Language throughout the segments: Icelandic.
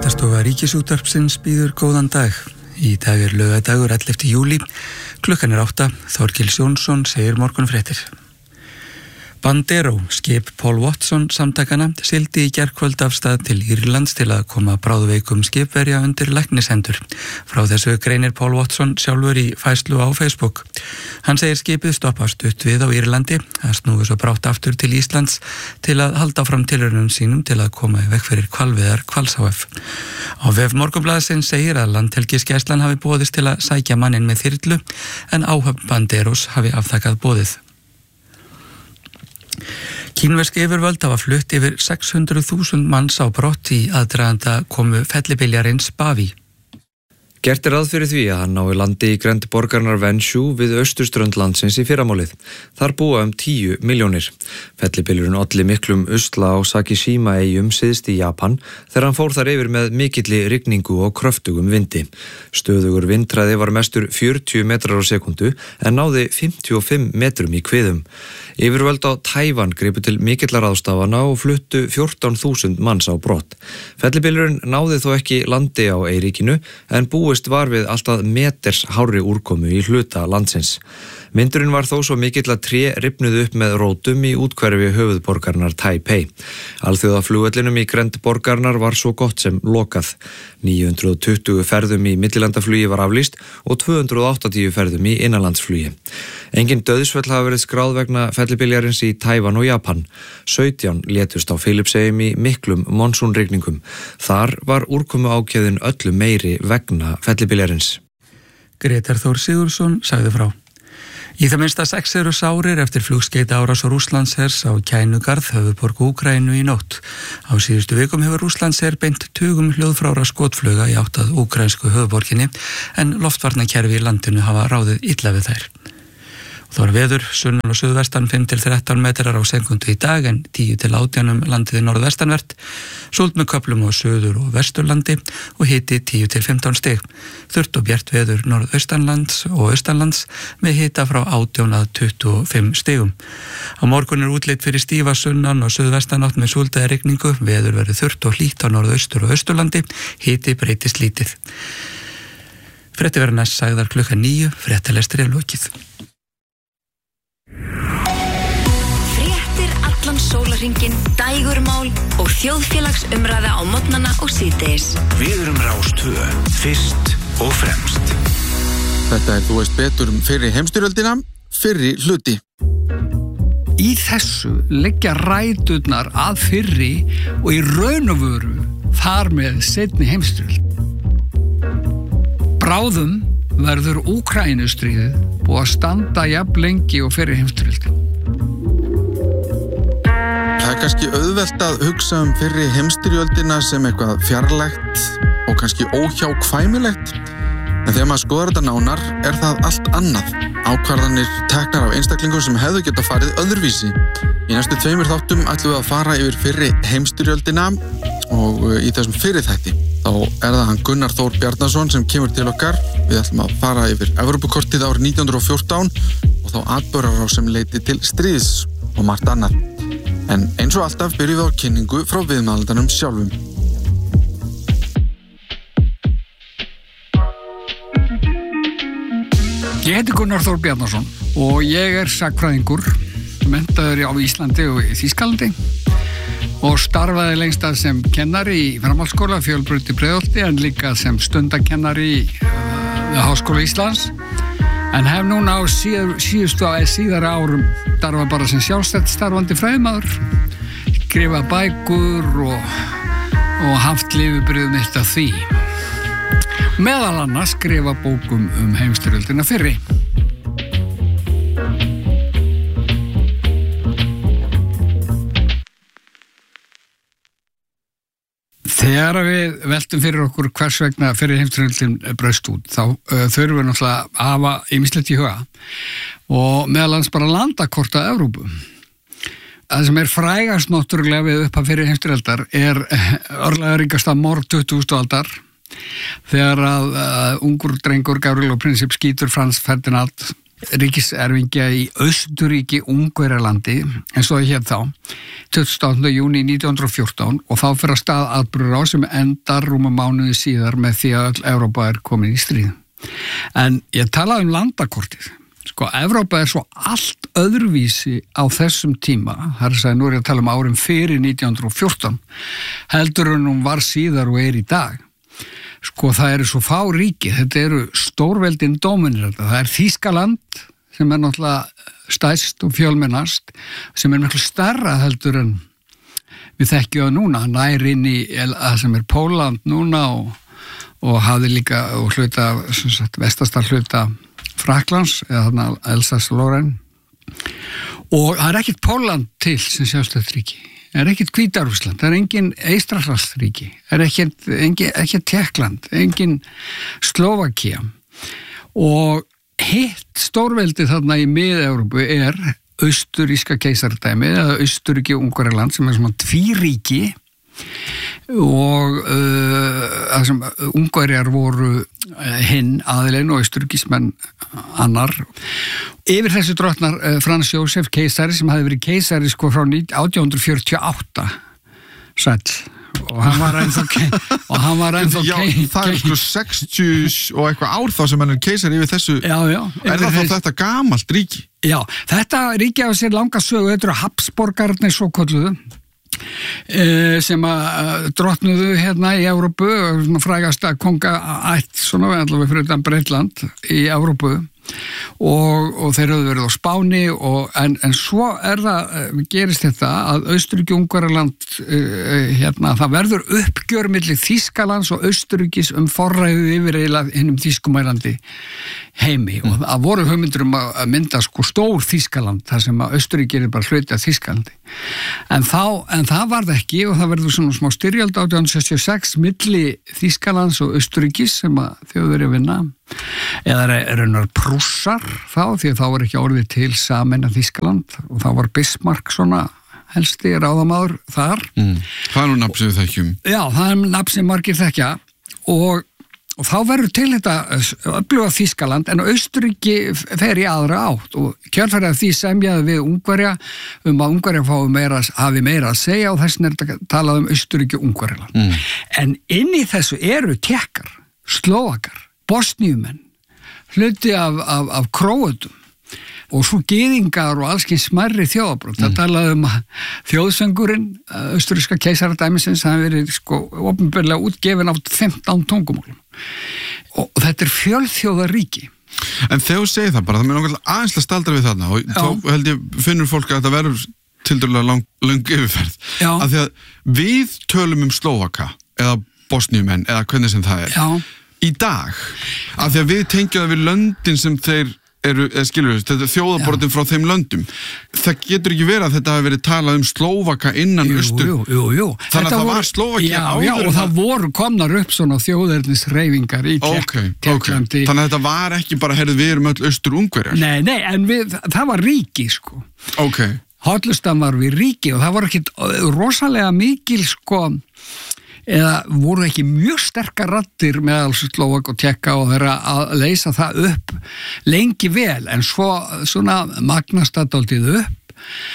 Fréttastofa Ríkisútvarpsins býður góðan dag. Í dag laugardagur 11. júlí. Klukkan 8. Þorkils Jónsson segir morgunfréttir. Bandero, skip Paul Watson samtakana, sigldi í gærkvöld af stað til Írlands til að koma bráðveikum skipverja undir læknishendur. Frá þessu greinir Paul Watson sjálfur í færslu á Facebook. Hann segir skipið stoppa stutt við á Írlandi, að snúi svo brátt aftur til Íslands til að halda fram tilraunum sínum til að koma í veg fyrir hvalveiðar Hvals HF. Á vef Morgunblaðsins segir að Landhelgisgæslan hafi boðist til að sækja manninn með þyrlu, en áhöfn Banderos hafi afþakkað boðið. Kínversk yfirvöld hafa flutt yfir 600.000 manns á brott í aðdraganda komu fellibyljarins Bavi. Gert ráð fyrir því að hann nái landi í grennd borgarinnar Wenshu við austurströnd landsins í fyrramálið. Þar búa 10 milljónir. Fellibylurinn olli miklum usla á Sakishima-eyjum syðst í Japan þegar hann fór þar yfir með mikilli rigningu og kröftugum vindi. Stöðugur vindhraði var mestur 40 metrar á sekundu en náði 55 metrum í kviðum. Yfirvöld á Tævan gripu til mikillar ráðstafana og fluttu 14.000 manns á brott. Fellibylurinn náði þó ekki landi á eyríkinu en búist var við alltaf meters hárri úrkomu í hluta landsins. Vindurinn var þó svo mikill að tré rifnuðu upp með rótum í úthverfi höfuðborgarinnar Taipei. Alþjóðaflugvellinum í grennd borgarinnar var svo gott sem lokað. 920 ferðum í millilandaflugi var aflýst og 280 ferðum í innanlandsflugi. Engin dauðsföll hafa verið skráð vegna fellibyljarins í Tævan og Japan. 17 létust á Filippseyjum í miklum monsúnrigningum. Þar var úrkomu ákveðin öllu meiri vegna fellibyljarins. Grétar Þór Sigurðsson sagði frá. Í það minnsta 6 eru sárir eftir flugskeyti árás á Rússlandshers á Kænugarð, höfuðborg Úkraínu í nótt. Á síðustu vikum hefur Rússlandsher beint tugum hljóðfrára skotfluga í átt að úkraínsku höfuðborginni, en loftvarnakerfi í landinu hafa ráðið illa við þær. Það var veður, sunnan og suðvestan 5-13 metrar á sekundu í dag en 10-18 landið í norðvestanvert, súld með köflum á suður- og vesturlandi og hiti 10-15 stig. Þurrt og bjart veður norðaustanlands og austanlands með hita frá 18 að 25 stigum. Á morgun útlit fyrir stífa sunnan og suðvestanátt með súld eða rigningu, veður verður þurrt og hlýtt á norðaustur- og austurlandi, hiti breytist lítið. Fréttir verða næst sagðar klukkan 9, fréttalestri er lokið. Fréttir allan sólarhringinn, dægurmál og þjóðfélagsumræða á morgnana og síðdegis. Við erum Rás 2, fyrst og fremst. Þetta þú veist betur fyrri heimsstyrjöldina, fyrri hluti. Í þessu liggja ræturnar að fyrri og í raun og veru þar með seinni heimsstyrjöld. Bráðum verður Úkraínustríðið búið að standa jafn lengi og fyrri heimsstyrjöld. Það er kannski auðvelt að hugsa fyrri heimsstyrjöldina sem eitthvað fjarlægt og kannski óhjákvæmilegt, en þegar maður skoðar þetta nánar er það allt annað. Ákvarðanir teknar af einstaklingum sem hefðu getað farið öðruvísi. Í næstu 2 þáttum ætlum við að fara yfir fyrri heimsstyrjöldina og í þessum fyrri þætti þá er það hann Gunnar Þór Bjarnason sem kemur til okkar. Við ætlum að fara yfir Evrópukortið árið 1914 og þá atburðarás sem leiddi til stríðs og margt annað. En eins og alltaf byrjum við á kynningu frá viðmælandanum sjálfum. Ég heiti Gunnar Þór Bjarnason og ég er sagnfræðingur, menntaður á Íslandi og í Þýskalandi og starfaði lengst af sem kennari í framhaldsskóla Fjölbraut í Breiðholti en líka sem stundakennari við Háskóla Íslands, en hef núna á síðari árum starfað bara sem sjálfstætt starfandi fræðimaður, skrifað bækur og haft lifibrigði mitt af því. Meðal annars skrifa bókum heimsstyrjöldina fyrri. Þegar við veltum fyrir okkur hvers vegna fyrri heimsstyrjöldin braust út, þá þurfum við náttúrulega að hafa ýmislegt í huga og meðal annars bara landakort af Evrópu. Það sem er frægast náttúrulega við upphaf fyrri heimsstyrjaldar er örlagaríkasta morð 20. aldar þegar að ungur drengur Gavrilo Princip skýtur Frans Ferdinand ríkiserfingja í Austurríki Ungverjalandi, eins og það hét þá, 28. júní 1914 og þá fyrir að stað atburður sem endar rúma mánuði síðar með því að öll Evrópa komin í stríð. En ég talaði landakortið. Sko, Evrópa svo allt öðruvísi á þessum tíma, það að segja, nú ég að tala árin fyrir 1914, heldur en hún var síðar og í dag. Sko, það svo fá ríki, þetta stórveldin dóminir, það Þýskaland sem náttúrulega stærst og fjölmennast, sem miklu stærra heldur en við þekkjum það núna, nær inn í það sem Pólland núna og hafði líka og hluta, sem sagt, vestastar hluta Fraklands, eða þarna Elsass-Lorraine. Og það ekkert Pólland til sem sjálfstætt ríki. Það ekkert Hvíta-Rússland, það engin Eystrasaltsríki, það ekkert Tékkland, engin Slóvakía. Og hitt stórveldið þarna í Mið-Evrópu Austuríska keisaradæmi, eða Austurríki Ungverjaland, sem svona tvíríki og það sem Ungverjar voru hinn aðilegin og Austurríkismenn annar. Yfir þessu drottnar Frans Jósef keisari sem hafði verið keisari sko frá 1848 sæll og hann var ennþá Já, það sko 60 og eitthvað ár þá sem hann keisari yfir þessu. Já, það þá þetta gamalt ríki? Já, þetta ríki á sér langa sögu, þetta Habsborgarnir svo kolluðu sem að drottnuðu hérna í Evrópu, frægasta kongaætt svona allavega fyrir utan Bretland í Evrópu og þeir höfðu verið á Spáni en svo það gerist þetta að Austurríki Ungverjaland hérna, það verður uppgjör milli Þýskalands og Austurríkis forræðið yfir eiginlega hinnum þýskumælandi heimi og það voru hugmyndir að mynda sko stór Þýskaland þar sem að Austurríki bara hluti af Þýskalandi en það varð ekki og það verður svona smá styrjöld 1866 milli Þýskalands og Austurríkis sem að þjóðir vinna eða raunar Prússar þá því að þá var ekki orðið til sameina Þýskaland og þá var Bismarck svona helsti ráðamaður þar. Það nú nafn sem við þekkjum. Já, það nafn sem margir þekkja og þá verður til þetta öfluga Þýskaland en Austurríki fer í aðra átt og kjölfarið af því semjaði við Ungverja að Ungverja hafi meira að segja og þess vegna talað Austurríki Ungverjaland. En inn í þessu Tékkar, Slóvakar, Bosníumenn, hluti af Króötum og svo gyðingar og allskins smærri þjóðabrot. Það talaði þjóðsöngurinn, Austurríska keisaradæmisins, það hefði verið sko opinberlega útgefin á 15 tungumálum. Og þetta fjölþjóðaríki. En þegar þú segir það bara, það með náttúrulega aðeins að staldra við þarna og þá held ég finnur fólk að þetta verður tildurlega löng yfirferð. Af því að við tölum Slóvaka eða Bosníumenn eða hvernig sem það í dag, af því að við tengjum það við löndin sem þeir skilur við, þetta þjóðabrotin frá þeim löndum. Það getur ekki verið að þetta hafi verið talað Slóvaka innan austur. Jú. Þannig að það var Slóvakía áður. Já, og það voru komnar upp svona þjóðernishreyfingar í Tékklandi. Þannig að þetta var ekki bara, við erum öll Austur-Ungverjar. Nei, en það var ríki, sko. Hollustan var við ríki og það var ekki rosalega mikil, sko, eða voru ekki mjög sterkar raddir meðal Slóvak og Tékka og þeirra að leysa það upp lengi vel en svo svona magnast það dálítið upp.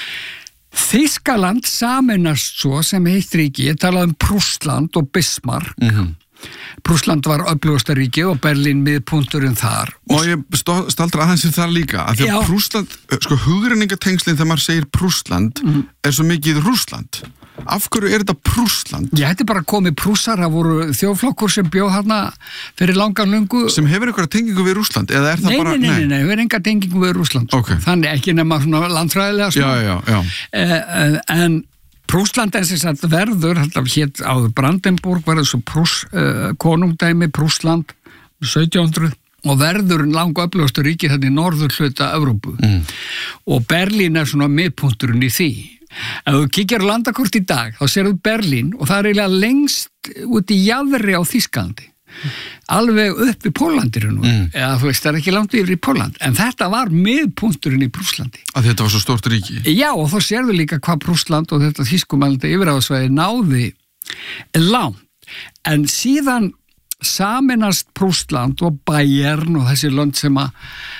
Þýskaland sameinast svo sem heitt ríki, ég talaði Prússland og Bismarck. Prússland var öflugasta ríki og Berlín miðpunturinn þar. Og ég staldra aðeins við það líka, að því að Prússland, sko hugrenningatengslinn þegar maður segir Prússland svo mikið Rússland. Af hverju þetta Prússland? Já, þetta bara komið Prússar, það voru þjóðflokkur sem bjóð þarna fyrir langan löngu. Sem hefur einhverja tengingu við Rússland, eða það bara... Nei, hefur enga tengingu við Rússland. Þannig ekki nema svona landfræðilega svona. Já. En Prússland verður, þetta hétt áður Brandenburg, verður svo konungdæmi Prússland 1700 og verður langu öflugastu ríki þetta í norður hluta Evrópu. Og Berlín svona miðpunturinn í því. Ef þú kíkjar á landakort í dag, þá sérðu Berlín og það eiginlega lengst út í jaðri á Þýskalandi. Alveg upp í Pólandirinu. Eða þú veist, það ekki langt yfir í Póland. En þetta var miðpunturinn í Prússlandi. Að þetta var svo stórt ríki? Já, og þá sérðu líka hvað Prússland og þetta þýskumælandi yfirráðasvæði náði langt. En síðan sameinast Prússland og Bayern og þessi lönd sem að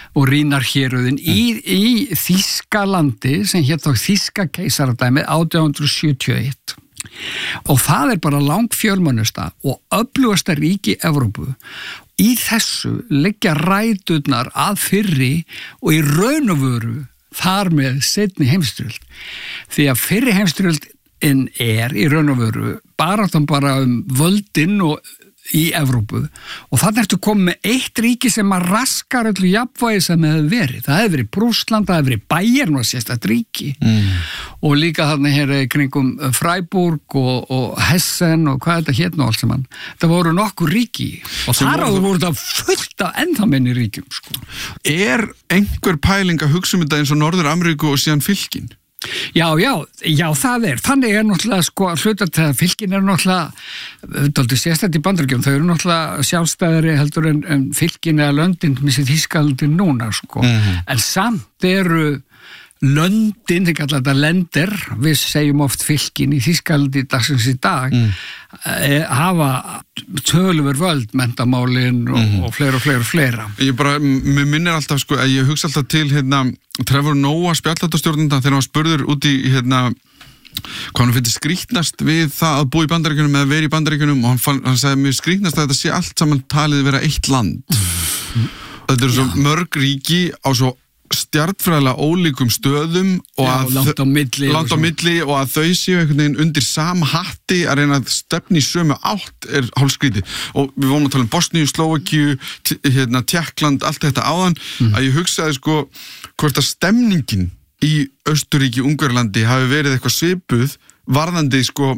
og Rínarhéruðin í Þýskalandi sem hét þá Þýska keisaradæmið 1871 og það bara langfjölmennasta og öflugasta ríki Evrópu. Í þessu liggja ræturnar að fyrri og í raun og veru þar með seinni heimsstyrjöld því að fyrri heimsstyrjöldin í raun og veru bara völdin og í Evrópu og þannig ertu komið með eitt ríki sem að raskar öllu jafnvægi sem hefur verið. Það hefur verið Prússland, það hefur verið Bayern og sérstætt ríki og líka þarna hér kringum Freiburg og Hessen og hvað þetta hét nú allt saman. Það voru nokkur ríki og þar áður voru það fullt af ennþá minni ríkjum sko. Er einhver pæling að hugsa þetta eins og Norður-Ameríku og síðan fylkin? Já, það þannig náttúrulega sko hluta til að fylkin náttúrulega dálítið sérstætt í Bandaríkjunum, þau náttúrulega sjálfstæðari heldur en fylkin eða löndin með Þýskalandi núna sko, en samt eru löndin, þeir kalla þetta lendir, við segjum oft fylkin í Þýskalandi dagsins í dag, hafa töluver völd, mentamálin og fleira. Mér minnir alltaf sko, ég hugsa alltaf til Trevor Noah spjallatastjórnanda þegar hann var spurður út í hvað hann finnst skrýtnast við það að búa í Bandaríkjunum eða vera í Bandaríkjunum og hann sagði mér skrýtnast að þetta sé allt saman talið vera eitt land. Þetta eru svo mörg ríki á svo stjarnfræðilega ólíkum stöðum og langt á milli og að þau séu einhvern veginn undir sama hatti að reyna að stefni í sömu átt hálfskrítið og við vorum að tala um Bosníu, Slóvakíu, Tékkland, allt þetta áðan að ég hugsaði sko hvort að stemningin í Austurríki, Ungverjalandi hafi verið eitthvað svipuð varðandi sko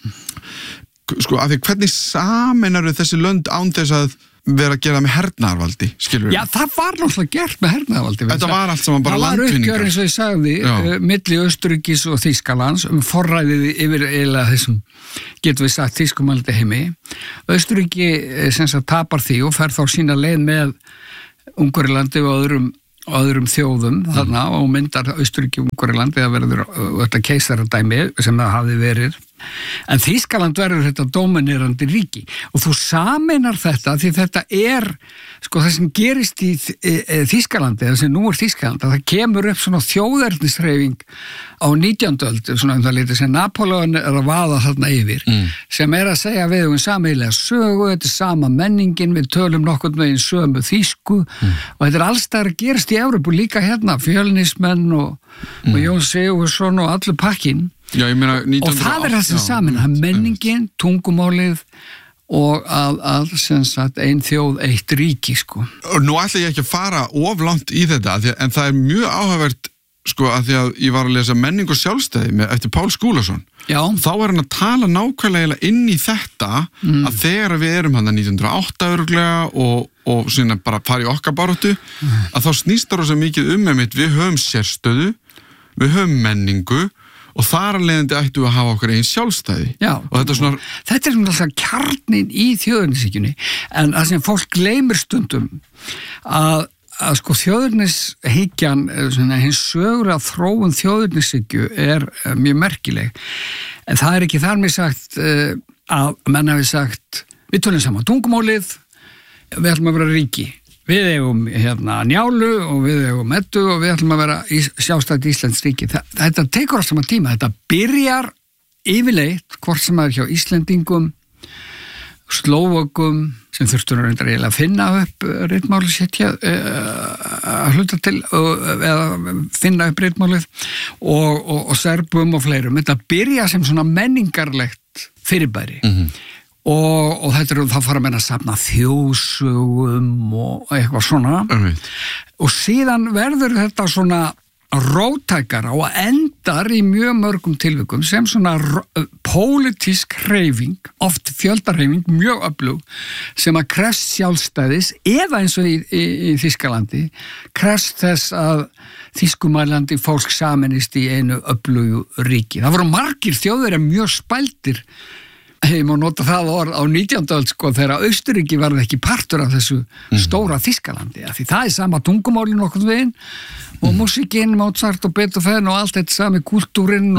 af því hvernig sameinar þessi lönd án þess að vera að gera með hernaðarvaldi, skilur við? Já, það var náttúrulega gert með hernaðarvaldi. Þetta var allt saman bara landvinningar. Það var uppgjör eins og ég sagði, milli Austurríkis og Þýskalands forræðið yfir eiginlega þessum, getum við sagt, þýskumaldi heimi. Austurríki sem sagt tapar því og fer þá sína leið með Ungverjalandi og öðrum þjóðum þarna og myndar Austurríki Ungverjalandi eða verður þetta keisaradæmi sem það hafi verið. En Þýskaland verður þetta dóminerandi ríki og þú sameinar þetta því þetta sko það sem gerist í Þýskalandi, það sem nú Þýskaland, að það kemur upp svona þjóðernishreyfing á 19. öld, svona það litið sem Napóleon að vaða þarna yfir, sem að segja við sameiginlega sögu, þetta sama menningin, við tölum nokkurn veginn sömu þýsku og þetta allstaðar að gerast í Evrópu líka fjölnismenn og Jón Sigurðsson og allur pakkinn. Já, ég meina 1908. Og það það sem saman, menningin, tungumálið og að sem sagt ein þjóð, eitt ríki sko. Og nú ætla ég ekki að fara of langt í þetta, en það mjög áhugavert sko að því að ég var að lesa menning og sjálfstæði eftir Pál Skúlason. Já. Þá hann að tala nákvæmlega inn í þetta að þegar við erum hann 1908 öruglega og svona bara fara í okkar baráttu, að þá snýst það rosa mikið við höfum sérstöðu, við höfum menningu og þar að leiðandi ættu að hafa okkur einn sjálfstæði. Já, og þetta svona alltaf kjarnin í þjóðernishyggjunni, en það sem fólk gleymir stundum að sko þjóðernishyggjan, hins sögulega þróun þjóðernishyggju mjög merkileg, en það ekki þar með sagt að menn hafi sagt, við tölum saman tungumálið, við ætlum að vera ríki. Við eigum Njálu og við eigum Eddu og við ætlum að vera sjálfstætt Íslands ríki. Þetta tekur á sama tíma. Þetta byrjar yfirleitt hvort sem er hjá Íslendingum, Slóvakum sem þurftur að finna upp ritmáli sitt að hluta til eða finna upp ritmálið og Serbum og fleirum. Þetta byrja sem svona menningarlegt fyrirbæri. Og þetta þá fara menn að safna þjóðsögum og eitthvað svona og síðan verður þetta svona róttækara og endar í mjög mörgum tilvikum sem svona pólitísk hreyfing, oft fjöldarhreyfing, mjög öflug sem að krefst sjálfstæðis eða eins og í Þýskalandi krefst þess að þýskumælandi fólk saminist í einu öflugu ríki. Það voru margir þjóðir mjög spældir. Ég má nota það orð á 19. öld sko þegar Austurríki varð ekki partur af þessu stóra Þýskalandi því það sama tungumálin okkur veginn og músikinn, Mozart og Beethoven og allt þetta sami kultúrinn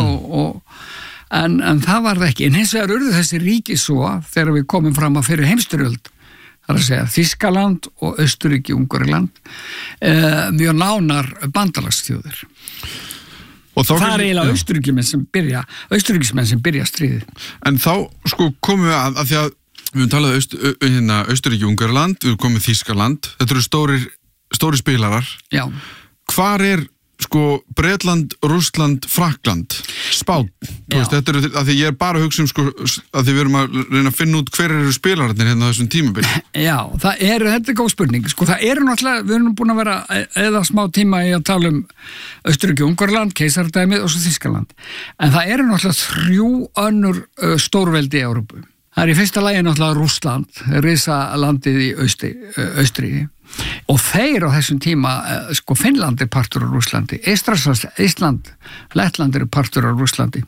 en það varð ekki, en hins vegar urðu þessi ríki svo þegar við komum fram að fyrir heimsstyrjöld það að segja Þýskaland og Austurríki, Ungverjaland, mjög nánar bandalagsþjóðir. Og það er eiginlega Austurríkismenn sem byrja stríðið. En þá sko komum við að því að við höfum talað Austurríki, Ungverjaland, við höfum komið Þýskaland, þetta eru stóri spilarar. Já. Hvar sko Bretland, Rússland, Frakkland, Spánn, þú veist, þetta eru, að því ég bara að hugsa sko, að því við erum að reyna að finna út hver eru spilararnir hérna á þessum tímabili. Já, þetta góð spurning, sko, það eru náttúrulega, við erum búin að vera eða smá tíma í að tala Austurríki, Ungverjaland, keisardæmið og svo Þýskaland, en það eru náttúrulega 3 önnur stórveldi í Evrópu. Það í fyrsta lagi náttúrulega Rússland, risalandið í Austri. Og þeir á þessum tíma, sko Finnland partur af Rússlandi, Ísland, Lettland partur af Rússlandi.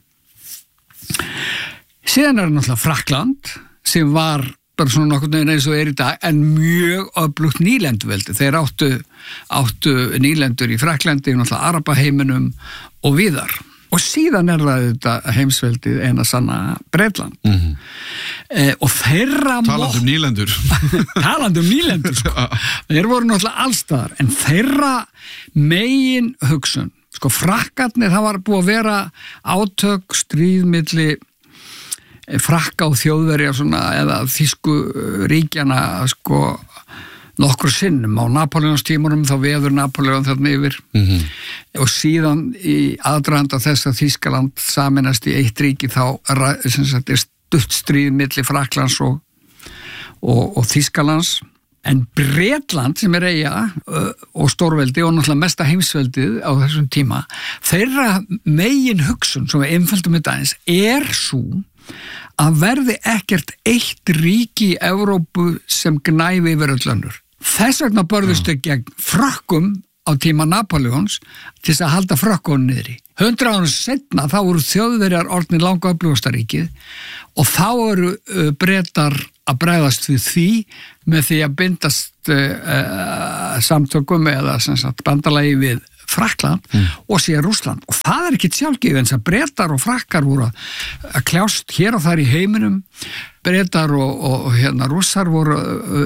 Síðan náttúrulega Frakkland sem var bara svona nokkurn veginn eins og í dag, en mjög öflugt nýlenduveldi. Þeir áttu nýlendur í Frakklandi, náttúrulega Arabaheiminum og víðar. Og síðan það þetta heimsveldið eina sanna Bretland. Og þeirra Talandi nýlendur. Talandi nýlendur, sko. Þeir voru náttúrulega allstaðar, en þeirra megin hugsun, sko Frakkarnir, það var búið að vera átök, stríð milli Frakka og Þjóðverja svona, eða þýsku ríkjana, sko, nokkur sinnum á Napóleons tímunum, þá veður Napóleon þarna yfir og síðan í aðdraganda þess að Þýskaland sameinast í eitt ríki þá stutt stríð milli Frakklands og Þýskalands, en Bretland sem eyja og stórveldi og náttúrulega mesta heimsveldið á þessum tíma, þeirra megin hugsun, sem við einföldum þetta eins, svo að verði ekkert eitt ríki í Evrópu sem gnæfi yfir öll önnur. Þess vegna börðustu gegn Frökkum á tíma Napóleons til þess að halda Frökkunum niðri. 100 árum seinna þá voru Þjóðverjar orðnir langa öflugasta ríkið og þá voru Bretar að bregðast við því með því að bindast samtökum eða sem sagt bandalagi við Frakkland og síðan Rússland, og það ekkert sjálfgefið, eins að Bretar og Frakkar voru að kljást hér og þar í heiminum. Bretar og Rússar voru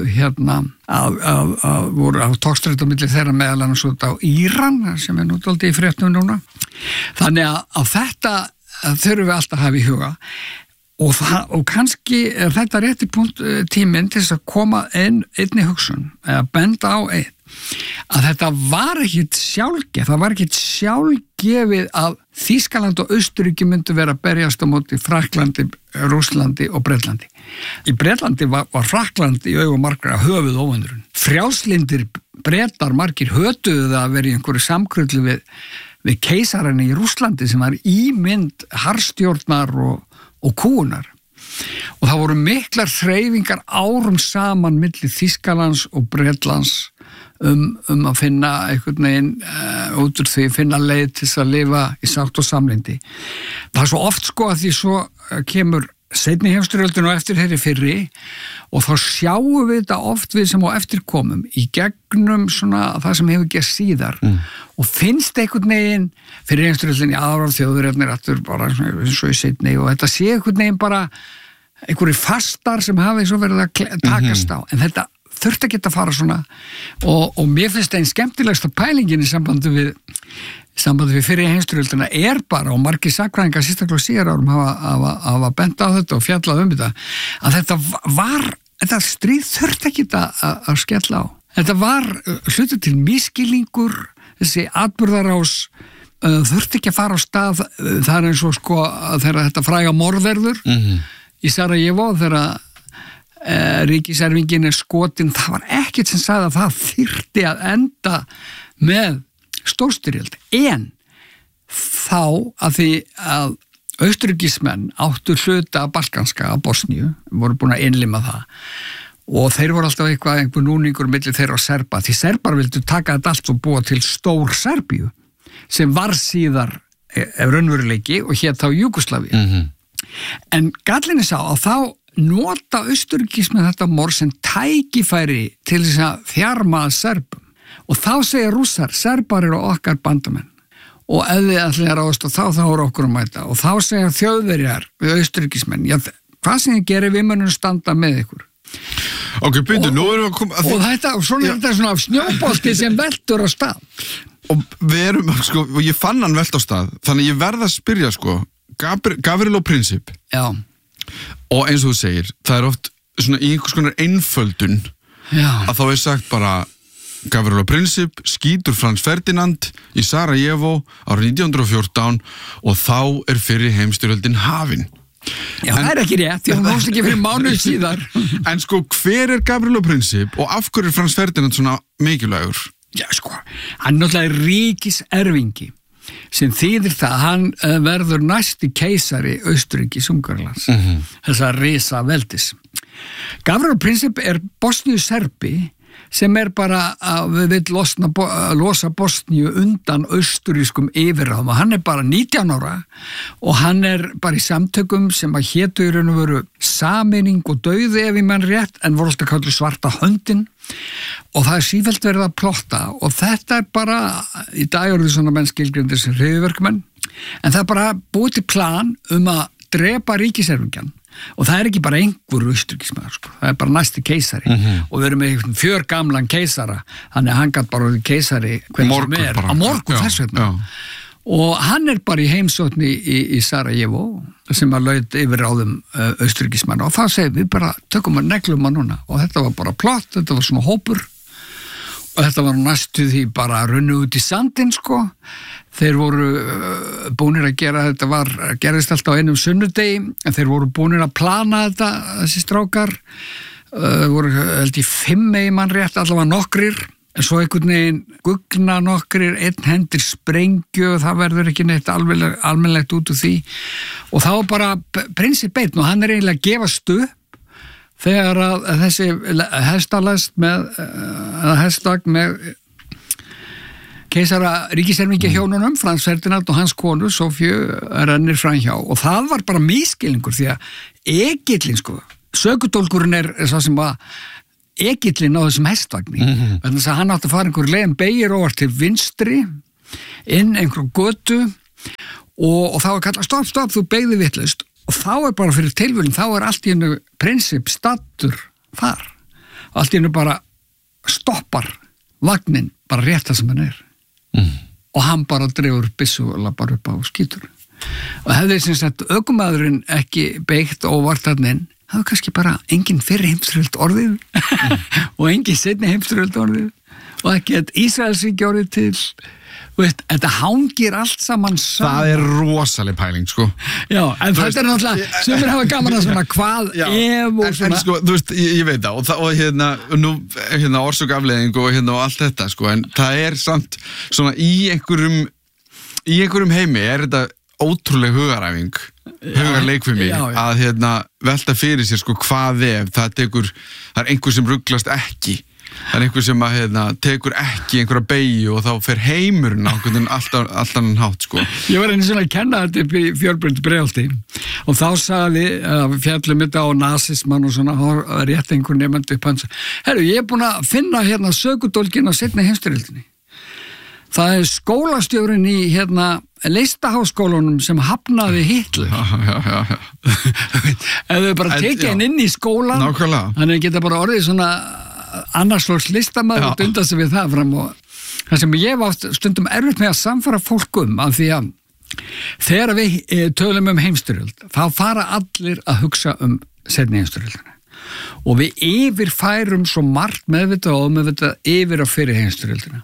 voru á togstreitu á milli þeirra, meðal annars út á Íran sem nú dálítið í fréttum núna. Þannig að þetta þurfum við alltaf að hafa í huga. Og kannski er þetta rétti tíminn til þess að koma einni hugsun, eða benda á að þetta var ekkit sjálfgefið, það var ekkit sjálfgefið að Þýskaland og Austurríki myndu vera að berjast á móti Frakklandi, Rússlandi og Bretlandi. Í Bretlandi var Frakkland í augum margra höfuð óvinurinn. Frjálslyndir Bretar margir hötuðu það að vera í einhverju samkrullu við keisarana í Rússlandi sem var ímynd harðstjórnar og kúunar. Og það voru miklar þreifingar árum saman milli Þýskalands og Bretlands að finna einhvern veginn út úr því, finna leið til þess að lifa í sátt og samlyndi. Það er svo oft sko að því svo kemur seinni heimsstyrjöldin og eftir þeirri fyrri og þá sjáum við þetta oft við sem á eftir komum í gegnum svona það sem hefur gerst síðar og finnst einhvern veginn fyrir heimsstyrjöldin í aðrar þjóðurefnir aftur bara eins og í seinni og þetta sé einhvern veginn bara einhverjir fastar sem hafi svo verið að takast á, en þetta þurfti ekki að fara svona og mér finnst einn skemmtilegsta pælingin í sambandi við fyrir heimsstyrjöldina bara, og margir sakfræðingar sérstaklega síðar árum hafa bent á þetta og fjallað þetta, að þetta stríð þurfti ekki að skella á. Þetta var hluti til misskilningur, þessi atburðarás þurfti ekki að fara á stað, það er eins og sko þegar þetta fræga morðverður í Sarajevo, þegar ríkiserfingin skotin, það var ekkert sem sagði að það þyrfti að enda með stórstyrjöld, en þá að því að austurríkismenn áttu hluta balkanska að Bosníu, voru búin að innlima það og þeir voru alltaf einhver núningur milli þeirra og Serba, því Serbar vildu taka þetta allt og búa til stór Serbíu sem var síðar raunveruleiki og hét þá Júgóslavíu. En gallinni sá að þá nota austurríkismenn þetta morð sem tækifæri til þess að þjarma að Serbum og þá segja Rússar, Serbar eru okkar bandamenn og ef þið allir ráðast og þá eru okkur að mæta og þá segja Þjóðverjar við austurríkismenn, já, hvað sem þið gerir við munum standa með ykkur. Ok, byrju, nú erum við að koma og þetta svona snjóbolti sem veltur á stað. Og við erum, sko, og ég fann hann velt á stað, þannig ég verð að spyrja, sko, Gavrilo Princip. Já. Og eins og þú segir, það er oft svona í einhvers konar einföldun að þá sagt bara Gavrilo Princip skýtur Frans Ferdinand í Sarajevo árið 1914 og þá fyrri heimsstyrjöldin hafin. Já, það er ekki rétt, því hún hóst ekki fyrir mánuð síðar. En sko, hver Gavrilo Princip og af hverju Frans Ferdinand svona mikilvægur? Já, sko, hann náttúrulega ríkiserfingi sem þýðir það að hann verður næsti keisari Austurríkis-Ungverjalands, þessa risa veldis. Gavrilo Princip Bosníu-Serbi sem bara að við losa Bosníu undan austurískum yfirráðum og hann bara 19 ára og hann bara í samtökum sem að hétu í raun og veru sameining og dauði ef ég mann rétt en voru alltaf kallu svarta höndin og það sífellt verið að plotta og þetta bara, í dag eru því svona menn skilgrindir sem hryðjuverkamenn en það bara búið til plan að drepa ríkiserfingjan og það ekki bara einhver austurríkismaður sko. Það bara næsti keisari og við erum með fjörgamlan keisara þannig að hann gat bara keisari morgun á morgun þess vegna og hann bara í heimsókn í Sarajevo sem að laut yfir ráðum austurríkismann og það segir við bara tökum að neglum að núna og þetta var bara plott, þetta var svona hópur og þetta var næstu því bara að runna út í sandin sko þeir voru búnir að gera þetta gerðist alltaf á einum sunnudegi en þeir voru búnir að plana þetta þessi strákar voru held í 5 mann rétt allavega nokkrir en svo einhvern veginn guggna nokkrir einn hendir sprengju og það verður ekki neitt almennilegt út úr því og þá bara Princip einn og hann eiginlega að gefast upp þegar að þessi hestalest hestag með keisara ríkiserfingja hjónunum Frans Ferdinand og hans konu Sofíu rennir framhjá og það var bara misskilningur því að Egillinn sko, sökudólkurinn svo sem að Egillinn á þessum hestvagni þannig að hann átti að fara einhver leiðin beygir over til vinstri inn einhver götu og það var kallað stopp, þú beygði vitlaust og þá bara fyrir tilvölin, þá allt í hennu Princip stattur þar og allt í hennu bara stoppar vagnin bara rétt það sem hann og hann bara dreifur byssu og lappar upp á skítur og hefði sem sagt ökumaðurinn ekki beigt og vart hann inn það var kannski bara engin fyrri heimsstyrjöld orðið og engin seinni heimsstyrjöld orðið og ekki Ísraelsríki orðið til veist, þetta hangir allt saman það rosaleg pæling sko já, en þetta náttúrulega sumir hafa gaman að svona hvað ef og svona en sko, þú veist, ég veit það og hérna orsök afleiðing og hérna og allt þetta sko, en það samt svona í einhverjum heimi þetta ótrúleg hugaræfing hugarleik fyrir mig að hérna velta fyrir sér sko hvað ef það einhver sem ruglast ekki það einhver sem að tekur ekki einhverja beygju og þá fer heimurinn á einhvern allt annan hátt sko. Ég var einu svona að kenna þetta upp í Fjölbraut Breiðholti og þá sagði fjallum þetta á nasismann og svona rétt einhver nefndi upp hans herru, ég búin að finna hérna sökudólgin á seinni heimsstyrjöldinni það skólastjórinn í listaháskólanum sem hafnaði Hitler já. ef þau bara tekið hann inn í skólan nákvæmlega þannig geta bara orðið svona annarslóks listamæður og dunda sig við það fram og það sem ég var stundum erfitt með að samfara fólk af því að þegar við tölum heimsstyrjöld þá fara allir að hugsa seinni heimsstyrjöldina og við yfirfærum svo margt meðvitað og ómeðvitað yfir á fyrir heimsstyrjöldina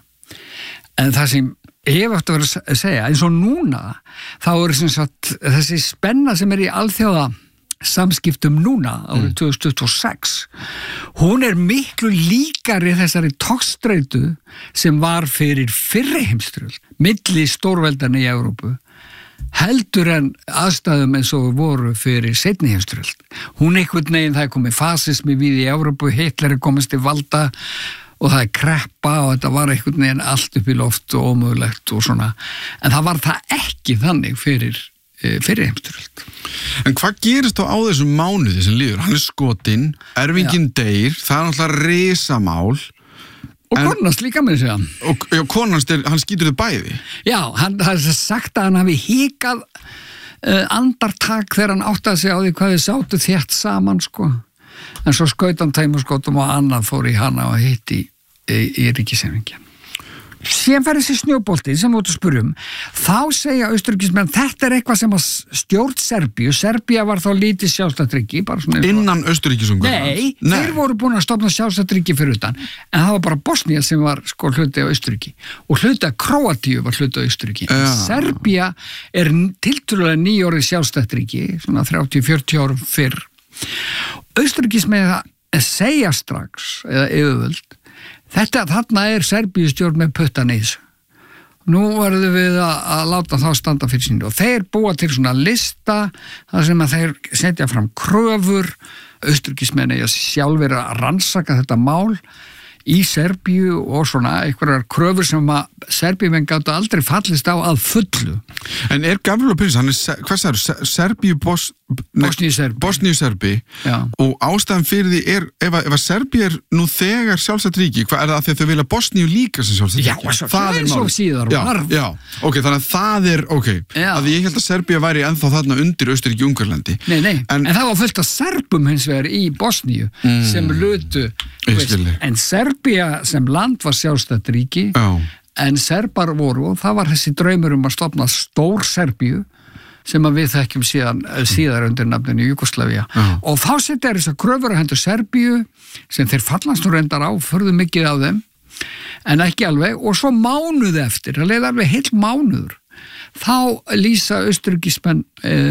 en það sem ég hef átt að vera að segja eins og núna þá sem sagt þessi spenna sem í alþjóða samskiptum núna árið 2026 hún miklu líkari þessari togstreitu sem var fyrir fyrri heimsstyrjöld milli stórveldana í Evrópu heldur en aðstæðum eins og voru fyrir seinni heimsstyrjöld hún einhvern veginn það komið fasismi við í Evrópu Hitler komist til valda og það kreppa og þetta var einhvern veginn allt upp í loft og ómögulegt og svona en það var það ekki þannig fyrir heimsstyrjöld. En hvað gerist þá á þessum mánuði sem líður? Hann skotinn, erfinginn deyr, það náttúrulega risamál. Og konast líka með segja. Og konast, hann skýtur þau bæði? Já, það sagt að hann hafi hikað andartak þegar hann áttaði sig á því hvað þið sátu þétt saman, sko. en svo skaut hann tveimur skotum og annað fór í hana og hitt í ríkisefingin. Síðan fær þessi snjóbolti sem við út að spyrjum, þá segja austurríkismenn þetta er eitthvað sem að stjórn Serbía var þá lítið sjálfstætt-ríki innan Austurríkis-Ungverjalands. Nei, þeir voru búin að stofna sjálfstætt-ríki fyrir utan, en það var bara Bosnía sem var sko hluti á Austurríki og hluti af Króatíu var hluti á Austurríki. Serbía er tiltölulega nýjórið sjálfstætt-ríki, svona 30-40 árum fyrr. Austurríkismenn segja strax, eða yfirvöld, þarna er Serbíustjórn með puttan í þessu. Nú verðum við að láta þá standa fyrir sínu og þeir búa til svona lista þar sem að þeir setja fram kröfur, austurríkismenn eiga sjálfir að rannsaka þetta mál í Serbíu og svona einhverjar kröfur sem að Serbíumenn gátu aldrei fallist á að fullu. En Gavrilo Princip, hann hvað sagður, Serbíu, Bosníu-Serbi og ástæðan fyrir því ef að Serbíu nú þegar sjálfstætt ríki, hvað það að þau vilja Bosníu líka sem sjálfstætt ríki? Já, það er svo síðar var. Já, ok, þannig að það er, að ég held að Serbíu væri ennþá þarna undir Austurríki-Ungverjalandi. Nei, en það var fullt af Serbum hins vegar í Bosníu sem lutu, en Serbía sem land var sjálfstætt ríki, en Serbar voru, og það var þessi draumur að stofna stór Serbíu sem að við þekkjum síðar undir nafninu Jugoslavía. Og þá setja þess að kröfur að hendur Serbíu sem þeir fallast nú reyndar á, förðu mikið á þeim, en ekki alveg, og svo mánuði eftir, það leiði alveg heill mánuður, þá lýsa austurríkismenn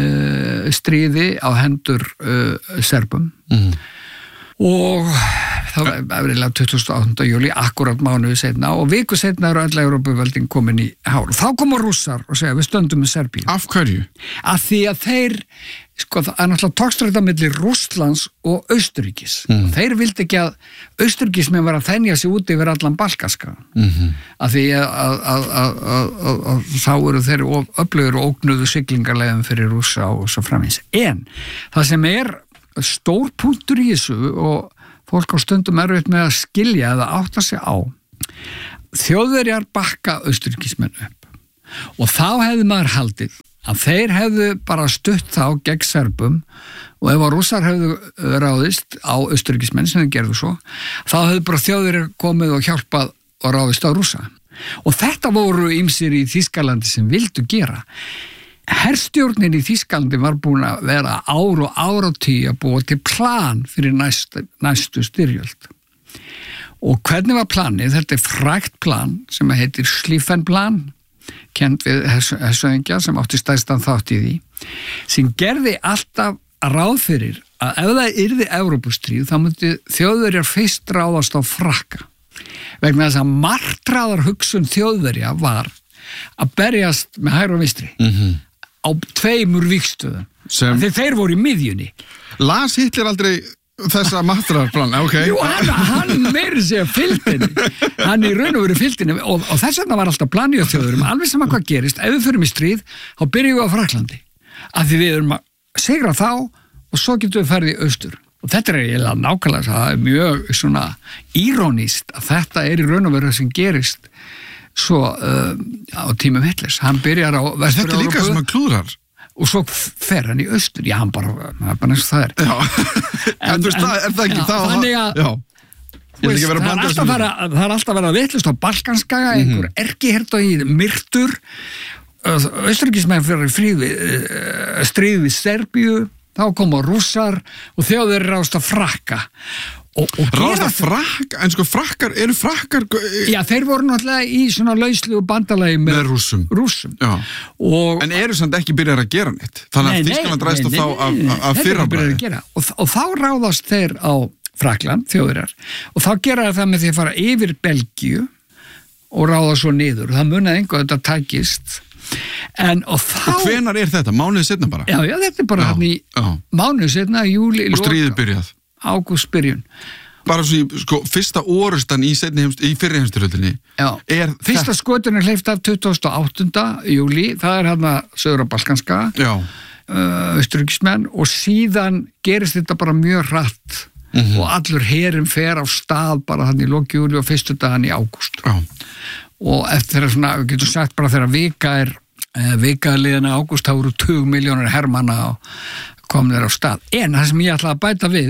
stríði á hendur Serbum og það var efriðlega 28. júli, akkurat mánuði seinna og viku seinna eru öll Evrópuveldin komin í hár. Þá koma rússar og segja við stöndum með Serbíu. Af hverju? Af því að þeir, það er náttúrulega tókstræta milli Rússlands og Austurríkis. Þeir vildi ekki að Austurríkismenn var að þenja sig út yfir allan Balkanska. Af því að þá eru þeir öflugur og ógnuðu siglingarleiðum fyrir Rússa og svo framins. En það sem er stór punktur í þessu og fólk á stundum erfitt með að skilja eða átta sig á, Þjóðverjar bakka austurríkismenn upp og þá hefði maður haldið að þeir hefðu bara stutt þá gegn Serbum og ef að rússar hefðu ráðist á austurríkismenn sem þeir gerðu svo, þá hefðu bara Þjóðverjar komið og hjálpað og ráðist á rússa og þetta voru ýmsir í Þýskalandi sem vildu gera. Herstjórnin í Þýskalandi var búin að vera ár og áratugir að búa til plan fyrir næstu styrjöld. Og hvernig var planið? Þetta er frægt plan sem heitir Schlieffen-plan, kennt við hersöðingja sem átti stærstan þátt í því, sem gerði alltaf ráð fyrir að ef það yrði Evrópustríð þá myndi Þjóðverjar fyrst ráðast á Frakka. Vegna þess að martraðar hugsun Þjóðverja var að berjast með hægri og vinstri. Á tveimur vígstöðum þeir voru í miðjunni. Las Hitler aldrei þessa martrarplan? Jú, hann meiri sig að fylgdini hann í raun og veru fylgdini og þess vegna var alltaf planið á Þjóðverjum alveg sama hvað gerist, ef við förum í stríð þá byrjum við á Fraklandi af því við erum að sigra þá og svo getum við ferðið í austur og þetta er eiginlega nákvæmlega, það er mjög svona írónískt að þetta er í raun og veru sem gerist svo á tímum Hitlers, hann byrjar á Vestur-Evrópu. Þetta er líka sem hann klúðrar. Og svo fer hann í austur, já, hann bara eins og það er. Já, en þú veist, er það ekki þá? Þannig að, það er alltaf verið að vitlust á Balkanskaga, einhver erkihertogi, myrtur, austurríkismenn fyrir stríð við Serbíu, þá koma rússar og Þjóðverjar ráðast að Frakka. Ráðast að Frakka, en sko eru frakkar... Já, þeir voru náttúrulega í svona lauslegu bandalagi með rússum. En eru samt ekki byrjar að gera neitt? Þannig að Þýskaland ræðst þá af fyrrabræði. Og þá ráðast þeir á Frakland, Þjóðverjar, og þá gera það með því að fara yfir Belgíu og ráða svo niður. Það munaði einhver að þetta tækist. Og hvenar er þetta? Mánuði setna bara? Já, þetta er bara hann í mánuði setna, júli, og stríðið byrjað? Ágúst byrjun. Bara svo sko, fyrsta orustan í fyrri heimsstyrjöldinni. Fyrsta skotun er hleypt af 28. júli, það er hann að söður á Balkanska, austurríkismenn og síðan gerist þetta bara mjög hratt og allur herinn fer á stað bara hann í lok júli og fyrstu dagann í ágúst. Og eftir þeirra svona, við getum sagt bara þeirra vikaðliðina ágúst, þá voru 20 milljónir hermanna og komnir á stað. En það sem ég ætla að bæta við,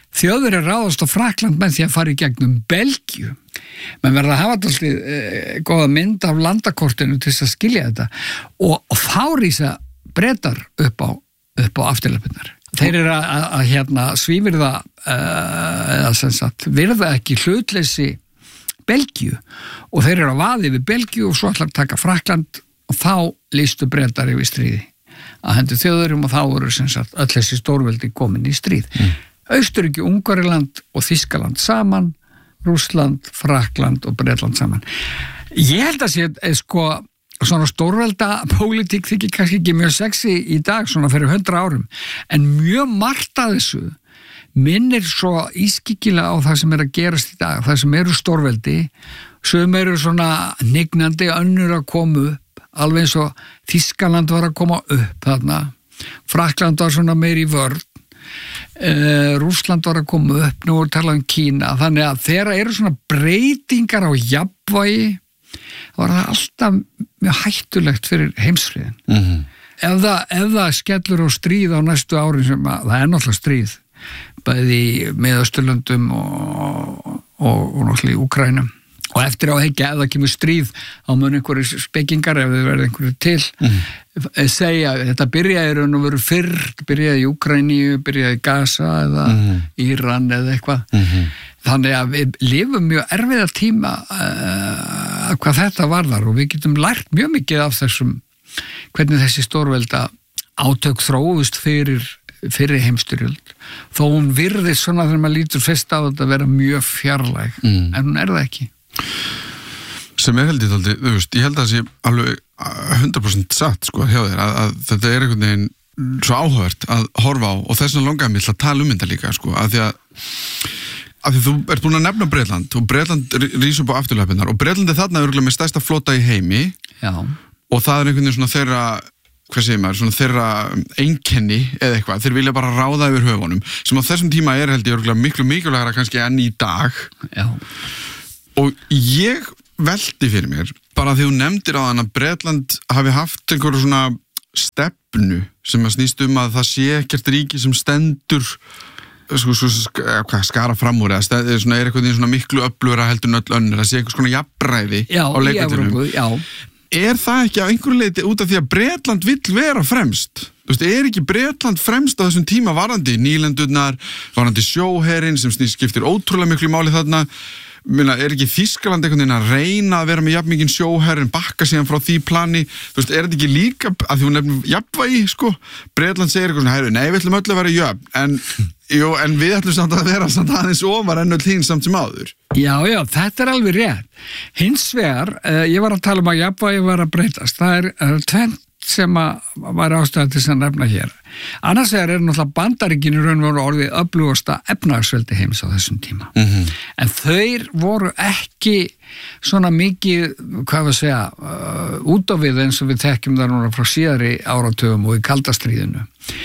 Þjóðverjar ráðast á Frakkland með því að fara í gegnum Belgíu. Menn verða að hafa alltaf góða mynd af landakortinu til þess að skilja þetta og þá rísa Bretar upp á afturlappirnar. Þeir eru að svívirða eða sem sagt virða ekki hlutleysi Belgíu og þeir eru að vaði við Belgíu og svo ætlar að taka Frakkland og þá lýstu Bretar yfir stríði að hendur Þjóðverjum og þá voru sem sagt öll þessi stórveldi komin í stríð. Austurríki, Ungverjaland og Þýskaland saman, Rússland, Frakkland og Bretland saman. Ég held að sé svona stórvelda pólitík þykir kannski ekki mjög sexy í dag svona fyrir 100 árum en mjög margt að þessu minnir svo ískyggilega á það sem að gerast í dag, það sem eru stórveldi sem eru svona nignandi önnur að koma upp alveg eins og Þýskaland var að koma upp þarna, Frakkland var svona meir í vörn, Rússland var að koma upp, nú er talað Kína, þannig að þeirra eru svona breytingar á jafnvægi, það var það alltaf mjög hættulegt fyrir heimsfriðin. Ef það skellur á stríð á næstu árin sem það er náttúrulega stríð, bæði í Miðausturlöndum og náttúrulega í Úkrænum. Og eftir á hekja, ef það kemur stríð á mun einhverju spekingar, ef þið verður einhverju til, segja, þetta byrjaði raun og veru fyrr, byrjaði í Úkraínu, byrjaði í Gaza eða Íran eða eitthvað. Þannig að við lifum mjög erfiða tíma hvað þetta varðar og við getum lært mjög mikið af þessum, hvernig þessi stórvelda átök þróust fyrir heimstyrjöld. Þó hún virðist svona þegar maður lítur fyrst á þetta að vera mjög fjarlæg, en hún er það ekki. Sem held ég aldrei, þú veist, ég held að það sé alveg 100% satt sko hjá þér að þetta er einhvern veginn svo áhugavert að horfa á og þess vegna langaði mig til að tala um þetta líka sko af því að þú ert búin að nefna Bretland og Bretland rís upp á afturlappirnar og Bretland er þarna örugglega með stærsta flota í heimi. Já. Og það er einhvern veginn svona þeirra, hvað segir maður, svona þeirra einkenni eða eitthvað, þeir vilja bara ráða yfir höfunum sem á þessum tíma er held ég örugglega miklu mikilvægara kannski enn í dag. Já. Og ég velti fyrir mér, bara því þú nefndir á þann að Bretland hafi haft einhverju svona stefnu sem að snýst að það sé ekkert ríki sem stendur skara fram úr eða er eitthvað svona miklu öflugra heldur en öll önnur, það sé einhvers konar jafnræði á leikvöldunum. Er það ekki á einhverju leiti út af því að Bretland vill vera fremst? Þú veist, er ekki Bretland fremst á þessum tíma varandi nýlendurnar, varandi sjóherinn sem skiptir ótrúlega miklu máli þarna? Er ekki Þýskaland einhvern veginn að reyna að vera með jafn mikinn sjóherr en bakka síðan frá því plani, þú veist, er þetta ekki líka að því hún nefnir jafnvægi, sko Bretland segir eitthvað svona, nei, við ætlum öll að vera jöfn en við ætlum samt að vera samt aðeins ofar en öll hinn samt sem áður. Já, þetta er alveg rétt. Hins vegar, ég var að tala um að jafnvægi var að breytast, það er tvennt sem var ástæða til þess að nefna hér. Annars vegar er náttúrulega Bandaríkin í raun og veru orðið öflugasta efnahagsveldi heims á þessum tíma. En þeir voru ekki svona mikið, hvað við segja, út á við eins og við þekkjum það núna frá síðari áratugum og í kalda stríðinu.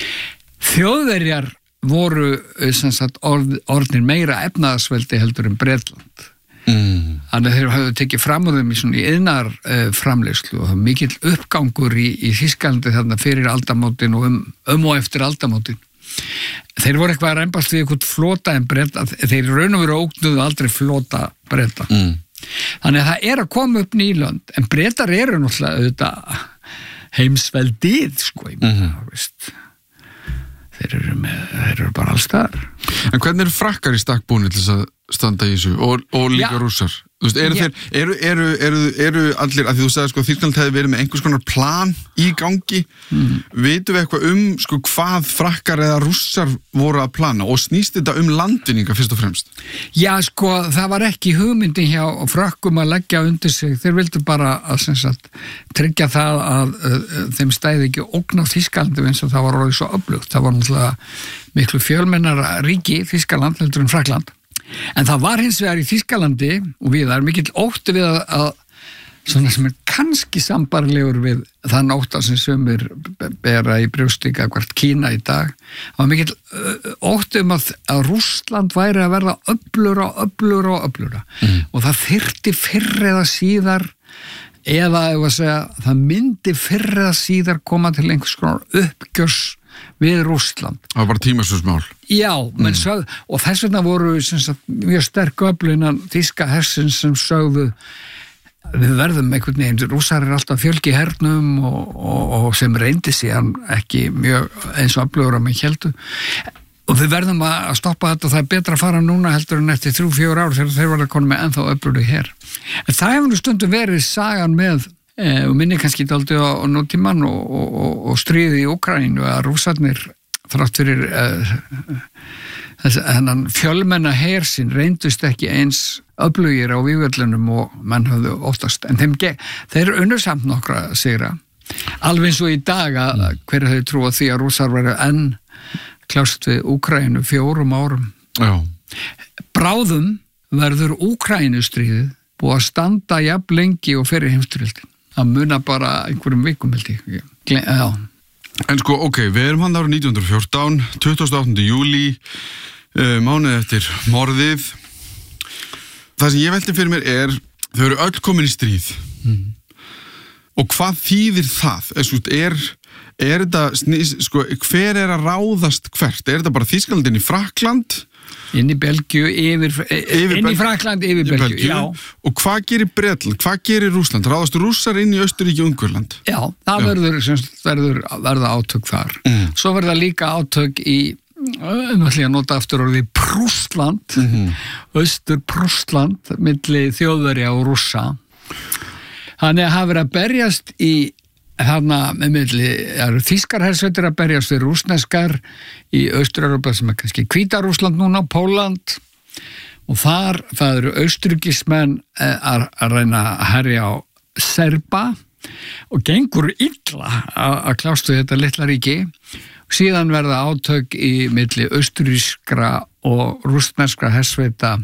Þjóðverjar voru sem sagt orðnir meira efnahagsveldi heldur en Bretland. Þannig að þeir hafðu tekið fram úr þeim í svona iðnar framleiðslu og það var mikill uppgangur í Þýskalandi þarna fyrir aldamótin og og eftir aldamótin. Þeir voru eitthvað að rembast við eitthvað flota en Breta, þeir raun og veru ógnuðu aldrei flota Breta. Þannig að það er að koma upp nýlönd en Bretar eru náttúrulega auðvitað heimsveldið sko, ég meina, veist. Þeir eru bara alls þar. En hvernig eru Frakkar í stakk búnir til þess að standa í þessu og líka Rússar? Þú veist, eru allir, að því þú sagði sko Þýskaland hefði verið með einhvers konar plan í gangi, vitum við eitthvað sko hvað Frakkar eða Rússar voru að plana og snýst þetta landvinninga fyrst og fremst? Já, sko, það var ekki hugmyndin hjá Frakkum að leggja undir sig, þeir vildu bara að sem sagt tryggja það að þeim stæði ekki ógn á Þýskalandi eins og það var orðið svo öflugt, það var náttúrulega miklu fjölmennara ríki Þýskaland heldur en Frakkland. En það var hins vegar í Þýskalandi og það er mikill ótti við að svona sem er kannski sambarlegur við þann ótta sem sumir bera í brjósti gagnvart Kína í dag. Það var mikill ótti að Rússland væri að verða öflugra og það þyrfti fyrr eða síðar eða það myndi fyrr eða síðar koma til einhvers konar uppgjörs við Rússland. Það var bara tímaspursmál. Já, menn sögðu, og þess vegna voru mjög sterk öfl innan þýska hersins sem sögðu við verðum einhvern veginn, rússar alltaf fjölgi hernum og sem reyndi síðan ekki mjög eins og öflugur að menn héldu og við verðum að stoppa þetta og það betra að fara núna heldur en eftir 3-4 ár þegar þeir verða konum með ennþá öflugur hér. En það hefur nú stundum verið sagan með og minni kannski dálítið á nútímann og stríðið í Úkraínu að rússarnir þrátt fyrir þennan fjölmenna her sín reyndust ekki eins öflugir á vígvöllunum og menn höfðu óttast en þeir unnu samt nokkra sigra alveg eins og í dag að hver hefði trúað því að rússar væru enn klást við Úkraínu 4 árum. Já. Bráðum verður Úkraínustríðið búið að standa jafn lengi og fyrir heimsstyrjöldin. Það muna bara einhverjum vikum held ég. Já. En sko, ok, við erum hann árið 1914, 28. júlí, mánuð eftir morðið. Það sem ég velti fyrir mér þau eru öll komin í stríð. Og hvað þýðir það? Er þetta, sko, hver að ráðast hvert? Er þetta bara Þýskaland inn í Frakkland? Inn í Belgíu, inn í Frakkland, yfir Belgíu, já. Og hvað gerir Bretland? Hvað gerir Rússland? Ráðast Rússar inn í Austurríki og Ungverjaland? Já, það verður átök þar. Svo verða líka átök í, að nota aftur orðið Prússland, Austur-Prússland, milli Þjóðverja og Rússa. Þannig að hafa verið að berjast í þarna með milli, þýskar hersveitir að berjast við rússneskar í Austur-Európa sem kannski Hvíta-Rússland núna, Pólland og það eru austuríkismenn að reyna að herja á Serba og gengur illa að klást við þetta litla ríki og síðan verða átök í milli austurískra og rússneskra hersveita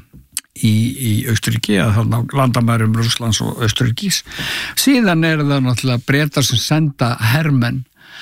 í Austurríki, að þarna landamærum Rússlands og Austurríkis. Síðan það náttúrulega Bretar sem senda hermenn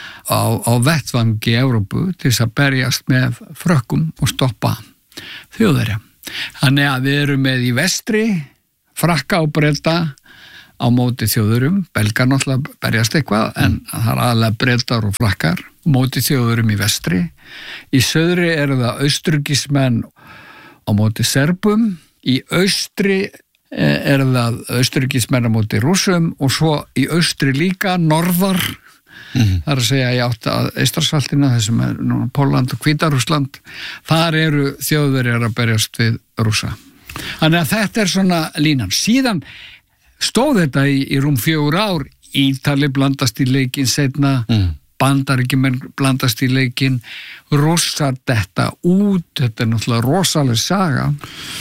á vettvangi í Evrópu til þess að berjast með Frökkum og stoppa Þjóðverja. Þannig að við erum með í vestri Frakka og Breta á móti Þjóðverjum, Belgar náttúrulega berjast eitthvað en það aðalega Bretar og Frakkar móti Þjóðverjum í vestri. Í söðri það austuríkismenn á móti Serbum. Í austri það austuríkismenn á móti Rússum og svo í austri líka norðar, það að segja í átt að Eystrasaltinu, þessum núna Pólland og Hvíta-Rússland, þar eru Þjóðverjar að berjast við Rússa. Þannig að þetta svona línan. Síðan stóð þetta í rúm 4 ár, Ítali blandast í leikinn seinna, Bandaríkjumenn blandast í leikinn, Rússar detta út, þetta náttúrulega rosaleg saga.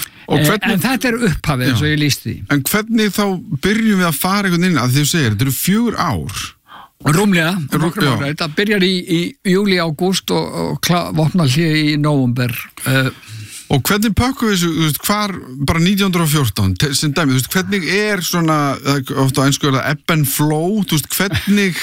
En þetta upphafið eins og ég lýsti því. En hvernig þá byrjum við að fara einhvern veginn að þið segir, þetta eru 4 ár? Rúmlega, þetta byrjar í júli, ágúst og vopnahlé í nóvember. Og hvernig pökkum við þessu, hvar bara 1914, sem dæmi, hvernig svona, ofta á ensku ebb and flow, hvernig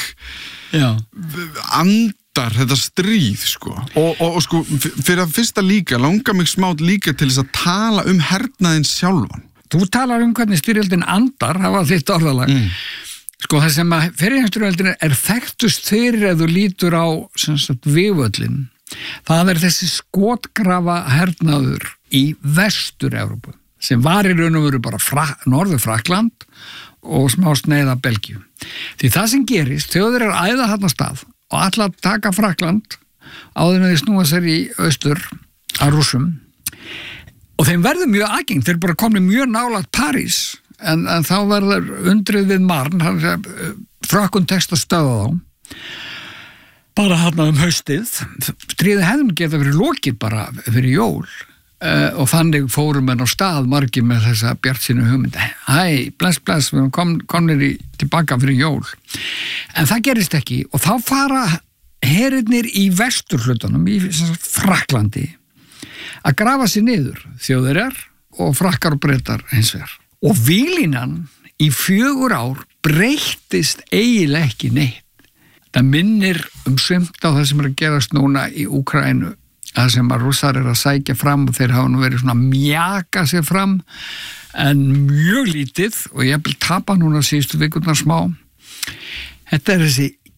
andar þetta stríð, sko. Og sko, fyrir að fyrsta líka, langar mig smátt líka til þess að tala hernaðinn sjálfan. Þú talar hvernig styrjöldin andar, það var þitt orðalag. Sko, það sem að fyrrheimsstyrjöldin þekktust fyrir ef þú lítur á vígvöllin. Það þessi skotgrafa hernaður í Vestur-Evrópu, sem var í raun og veru bara Norður-Frakkland og smá sneiða Belgíu. Því það sem gerist, Þjóðverjar æða þarna stað og ætla að taka Frakkland áður en þeir snúa sér í austur að Rússum og þeim verður mjög aðgengt, þeir bara komið mjög nálægt París en þá verður undrið við Marn, Frökkun tekst að stöða þá bara þarna haustið, stríðið hefðum geta verið lokið bara fyrir jól og þannig fórum en á stað margir með þessa bjartsýnu hugmynd bless, við erum komnir tilbaka fyrir jól en það gerist ekki og þá fara herinnir í vesturhlutunum í Frakklandi að grafa sér niður, Þjóðverjar og Frakkar og Bretar hins vegar og víglínan í 4 ár breyttist eiginlega ekki neitt. Það minnir sumt á það sem að gerast núna í Úkraínu það sem að Rússar að sækja fram og þeir hafa nú verið svona mjaka sér fram en mjög lítið og ég vil tapa núna síðustu vikurnar smá. Þetta þessi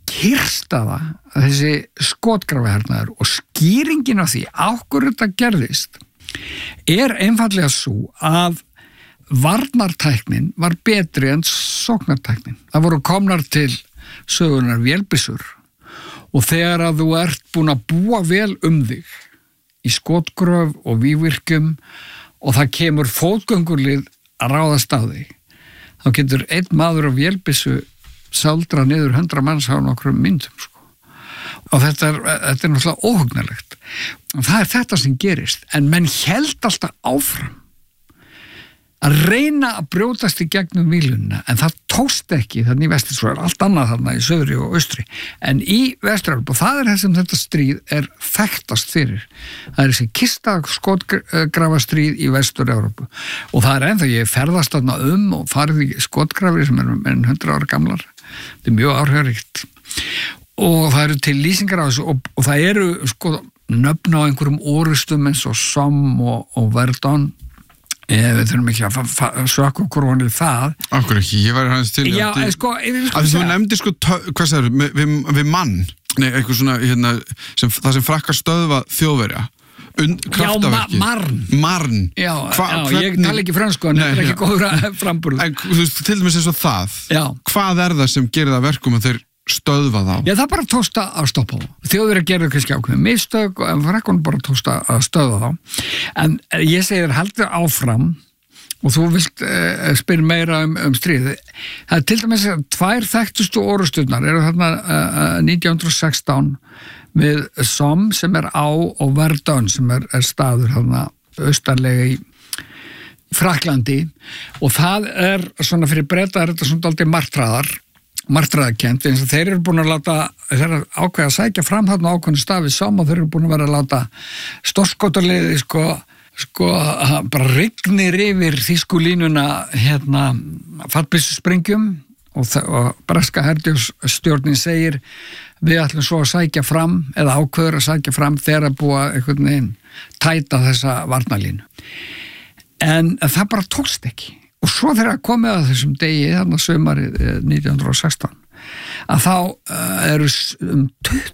kyrrstaða þessi skotgrafahernaður og skýringin á því ákvörðu þetta gerðist einfallega svo að varnartæknin var betri en sóknartæknin. Það voru komnar til sögunar vélbyssur og þegar að þú ert búin að búa vel þig í skotgröf og vígvirkjum og það kemur fótgöngulið að ráðast á þig, þá getur einn maður á vélbyssu sáldra niður 100 manns á nokkrum myndum sko. Og þetta er náttúrulega óhugnarlegt. Það þetta sem gerist, en menn held alltaf áfram að reyna að brjótast í gegnum vílunina, en það tókst ekki þannig í vestri, svo allt annað þarna í söðri og austri, en í Vestur-Evrópu, og það það sem þetta stríð þekktast fyrir. Það þessi kista skotgrafastríð í Vestur-Evrópu og það ennþá, ég ferðast þarna og farið í skotgrafir sem enn 100 ára gamlar. Þetta mjög áhrifaríkt og það eru til lýsingar á þessu og það eru sko nöfn á einhverjum orustum eins og Somme og Verdun. Við þurfum ekki að sökka okkur honið það. Akkur ekki, ég var hans til. Já, sko þú nefndir sko, hvað sagður, við mann, eitthvað svona, það sem frakkar stöðva Þjóðverja. Kraftaverkið. Marn. Já, ég tala ekki fransku, en þetta ekki góður framburð. En þú veist, til dæmis eins og það, hvað það sem gerir það verkum að þeir stöðva þá? Já, það bara tókst að stoppa þá. Þjóðverjar gerðu kannski ákveðin mistök en frakkonum bara tókst að stöðva þá. En ég segi þér haldur áfram og þú vilt spyrja meira stríði. Það til dæmis 2 þekktustu orusturnar eru þarna 1916 við Somme sem á og Verdun sem staður þarna austarlega í Frakklandi og það svona fyrir Breta þetta svona dálítið martraðakent, eins og þeir eru búin að láta þeir ákveða að sækja fram þarna ákveðinu stafi Somme og þeir eru búin að vera að láta stórskotarliði sko bara rignir yfir þýsku línuna fallbyssusprengjum og breska herstjórnin segir við ætlum svo að sækja fram eða ákveður að sækja fram þegar að búa einhvern veginn tæta þessa varnarlínu. En það bara tókst ekki. Og svo þegar komið að þessum degi þarna sumarið 1916 að þá eru